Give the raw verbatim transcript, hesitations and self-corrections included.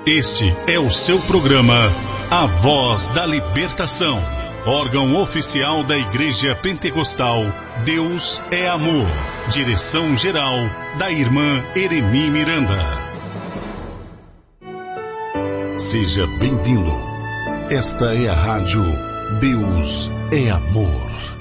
Este é o seu programa A Voz da Libertação, órgão oficial da Igreja Pentecostal Deus é Amor. Direção-geral da irmã Eremi Miranda. Seja bem-vindo. Esta é a rádio Deus é Amor.